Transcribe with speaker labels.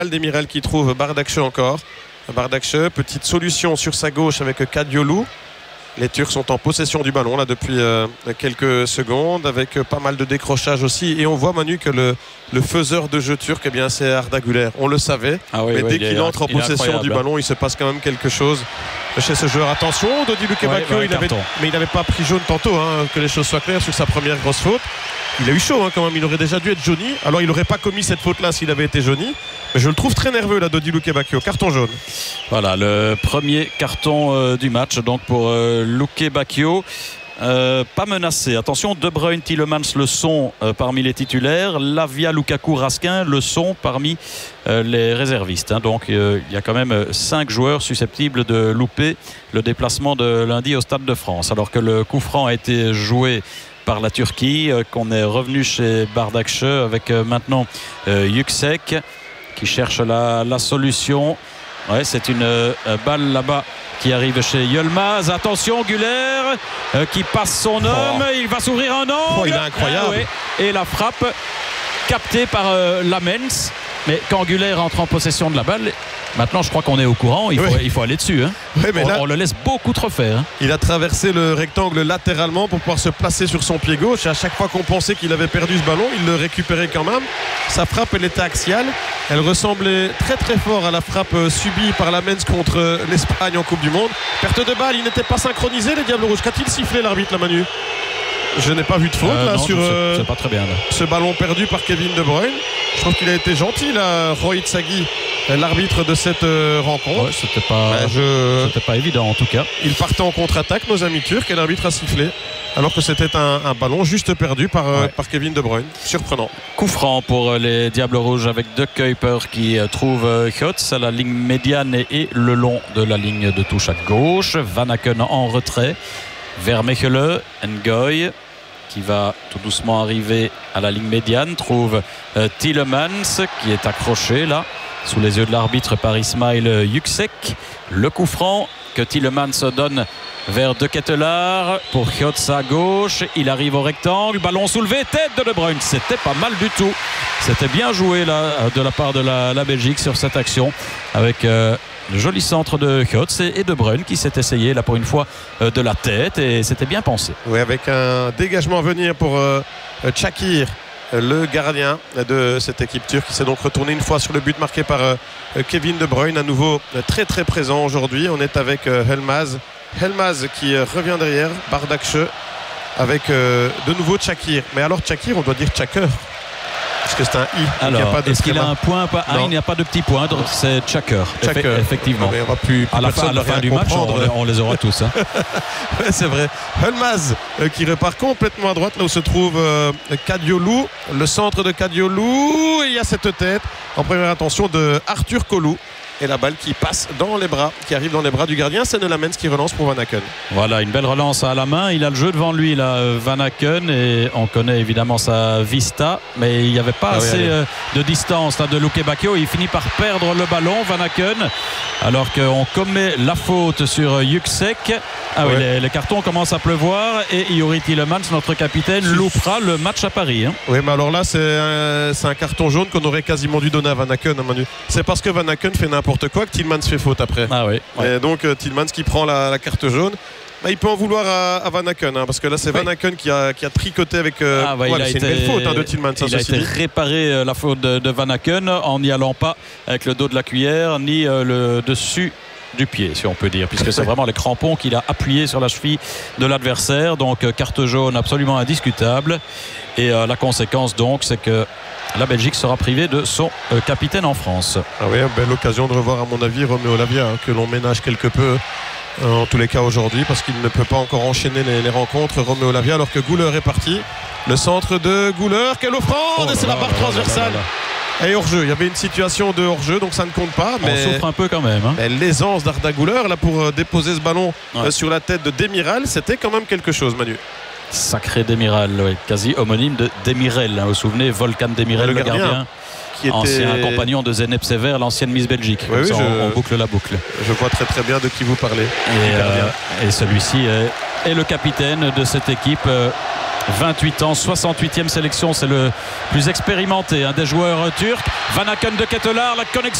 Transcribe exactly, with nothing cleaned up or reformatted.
Speaker 1: Demirel qui trouve Bardakche encore. Bardakche, petite solution sur sa gauche avec Kadiolou. Les Turcs sont en possession du ballon là depuis euh, quelques secondes avec euh, pas mal de décrochage aussi. Et on voit Manu que le, le faiseur de jeu turc, eh bien, c'est Arda Güler. On le savait.
Speaker 2: Ah oui,
Speaker 1: mais
Speaker 2: oui,
Speaker 1: dès qu'il entre en possession du ballon, il se passe quand même quelque chose chez ce joueur. Attention, Dodi Lukebakio,
Speaker 2: ouais,
Speaker 1: il avait, mais il n'avait pas pris jaune tantôt, hein, que les choses soient claires sur sa première grosse faute. Il a eu chaud hein, quand même, il aurait déjà dû être jauni. Alors il n'aurait pas commis cette faute-là s'il avait été jauni. Mais je le trouve très nerveux là, Dodi Lukebakio. Carton jaune.
Speaker 2: Voilà, le premier carton euh, du match donc pour euh, Lukebakio. Euh, pas menacé. Attention, De Bruyne, Tielemans le sont euh, parmi les titulaires. Lavia, Lukaku, Raskin le sont parmi euh, les réservistes. Hein. Donc euh, il y a quand même cinq joueurs susceptibles de louper le déplacement de lundi au Stade de France. Alors que le coup franc a été joué par la Turquie, euh, qu'on est revenu chez Bardakche avec euh, maintenant euh, Yüksek qui cherche la, la solution. Ouais, c'est une euh, balle là-bas qui arrive chez Yılmaz. Attention, Güler euh, qui passe son homme. Oh. Il va s'ouvrir un angle.
Speaker 1: Oh, il est incroyable.
Speaker 2: Ah, ouais. Et la frappe captée par euh, Lamens. Mais quand Güler entre en possession de la balle, maintenant je crois qu'on est au courant, il faut, oui. il faut aller dessus. Hein.
Speaker 1: Oui, mais
Speaker 2: on,
Speaker 1: là,
Speaker 2: on le laisse beaucoup trop faire. Hein.
Speaker 1: Il a traversé le rectangle latéralement pour pouvoir se placer sur son pied gauche. Et à chaque fois qu'on pensait qu'il avait perdu ce ballon, il le récupérait quand même. Sa frappe, elle était axiale. Elle ressemblait très très fort à la frappe subie par la Lamens contre l'Espagne en Coupe du Monde. Perte de balle, il n'était pas synchronisé les Diables Rouges. Qu'a-t-il sifflé l'arbitre, la Manu ? Je n'ai pas vu de faute euh, là
Speaker 2: non,
Speaker 1: sur
Speaker 2: euh, c'est pas très bien, là.
Speaker 1: Ce ballon perdu par Kevin De Bruyne. Je trouve qu'il a été gentil là, Roy Tsaghi, l'arbitre de cette euh, rencontre.
Speaker 2: Ouais, c'était pas,
Speaker 1: ben, je...
Speaker 2: c'était pas évident en tout cas.
Speaker 1: Il partait en contre-attaque, nos amis turcs, et l'arbitre a sifflé. Alors que c'était un, un ballon juste perdu par, ouais. euh, par Kevin De Bruyne. Surprenant.
Speaker 2: Coup franc pour les Diables Rouges avec De Kuiper qui trouve Götze à la ligne médiane et, et le long de la ligne de touche à gauche. Van Aken en retrait vers Mechelen. Ngoy qui va tout doucement arriver à la ligne médiane trouve euh, Tielemans qui est accroché là sous les yeux de l'arbitre par Ismail Yüksek. Le coup franc que Tielemans donne vers De Ketelaar pour Götze à gauche. Il arrive au rectangle, ballon soulevé, tête de De Bruyne. C'était pas mal du tout. C'était bien joué là de la part de la, la Belgique sur cette action avec euh, le joli centre de Götze et De Bruyne qui s'est essayé là pour une fois euh, de la tête et c'était bien pensé.
Speaker 1: Oui, avec un dégagement à venir pour euh, Çakır, le gardien de cette équipe turque qui s'est donc retourné une fois sur le but marqué par euh, Kevin De Bruyne, à nouveau euh, très très présent aujourd'hui. On est avec euh, Yılmaz Yılmaz qui euh, revient derrière Bardakche avec euh, de nouveau Çakır. Mais alors Çakır, on doit dire Çakır parce que c'est un i.
Speaker 2: Alors, est-ce qu'il a un point pas, ah, il n'y a pas de petit point, donc c'est Çakır. Eff- effectivement.
Speaker 1: Mais on va plus, plus
Speaker 2: à la fin, à la fin du match, on, on les aura tous. Hein.
Speaker 1: Ouais, c'est vrai. Yılmaz euh, qui repart complètement à droite, là où se trouve euh, Kadiolou, le centre de Kadiolou. Et il y a cette tête en première intention de Arthur Kolou. Et la balle qui passe dans les bras, qui arrive dans les bras du gardien. C'est Lamens qui relance pour Van Aken.
Speaker 2: Voilà, une belle relance à la main. Il a le jeu devant lui, là, Van Aken. Et on connaît évidemment sa vista. Mais il n'y avait pas ah assez oui, euh, de distance là, de Lukebakio. Il finit par perdre le ballon, Van Aken. Alors qu'on commet la faute sur Yüksek. Ah oui, ouais. les, les cartons commencent à pleuvoir. Et Yuri Tielemans, notre capitaine, loupera le match à Paris. Hein.
Speaker 1: Oui, mais alors là, c'est un, c'est un carton jaune qu'on aurait quasiment dû donner à Van Aken. Hein, Manu. C'est parce que Van Aken fait n'importe quoi que Tielemans fait faute après.
Speaker 2: Ah oui, ouais.
Speaker 1: Et donc euh, Tielemans qui prend la, la carte jaune. Bah, il peut en vouloir à, à Van Aken hein, parce que là c'est Van Aken qui a, qui a tricoté avec euh,
Speaker 2: ah, bah,
Speaker 1: ouais, c'est été, une belle faute hein, de Tielemans.
Speaker 2: Il a été dit. réparé euh, la faute de, de Van Aken en n'y allant pas avec le dos de la cuillère ni euh, le dessus du pied, si on peut dire, puisque c'est vraiment les crampons qu'il a appuyé sur la cheville de l'adversaire. Donc euh, carte jaune absolument indiscutable. Et euh, la conséquence donc c'est que la Belgique sera privée de son euh, capitaine en France.
Speaker 1: Ah oui, belle occasion de revoir à mon avis Romeo Lavia hein, que l'on ménage quelque peu euh, en tous les cas aujourd'hui parce qu'il ne peut pas encore enchaîner les, les rencontres Romeo Lavia alors que Güler est parti. Le centre de Güler, quelle offrande oh et c'est la barre là, transversale là, là, là. Et hors-jeu, il y avait une situation de hors-jeu donc ça ne compte pas.
Speaker 2: Mais on souffre un peu quand même hein.
Speaker 1: Mais l'aisance d'Arda Güler là pour euh, déposer ce ballon ouais. euh, sur la tête de Demirel, c'était quand même quelque chose Manu.
Speaker 2: Sacré Demirel, oui. Quasi homonyme de Demirel. Hein. Vous vous souvenez, Volkan Demirel, le, le gardien, gardien qui était... ancien compagnon de Zeynep Sever, l'ancienne Miss Belgique.
Speaker 1: Oui, oui,
Speaker 2: ça,
Speaker 1: je...
Speaker 2: on, on boucle la boucle.
Speaker 1: Je vois très très bien de qui vous parlez.
Speaker 2: Et, euh, et celui-ci est, est le capitaine de cette équipe. Euh, vingt-huit ans, soixante-huitième sélection, c'est le plus expérimenté, un des joueurs turcs. Van Aken de Ketelaar, la connexion